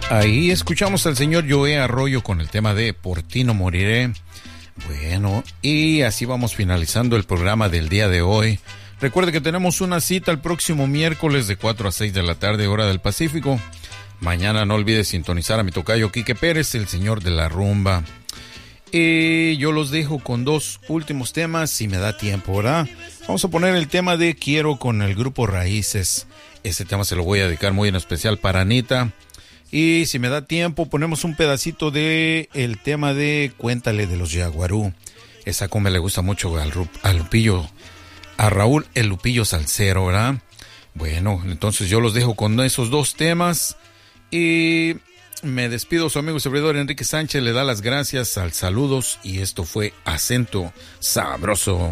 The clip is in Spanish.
Ahí escuchamos al señor Joe Arroyo con el tema de Por ti no moriré. Bueno, y así vamos finalizando el programa del día de hoy. Recuerde que tenemos una cita el próximo miércoles de 4 a 6 de la tarde, hora del Pacífico. Mañana no olvide sintonizar a mi tocayo Quique Pérez, el señor de la rumba. Y yo los dejo con dos últimos temas, si me da tiempo, ¿verdad? Vamos a poner el tema de Quiero con el grupo Raíces. Este tema se lo voy a dedicar muy en especial para Anita. Y si me da tiempo, ponemos un pedacito de el tema de Cuéntale de los Yaguarú. Esa cumbia le gusta mucho al Lupillo, a Raúl el Lupillo Salsero, ¿verdad? Bueno, entonces yo los dejo con esos dos temas. Y me despido, su amigo y servidor Enrique Sánchez le da las gracias al saludos. Y esto fue Acento Sabroso.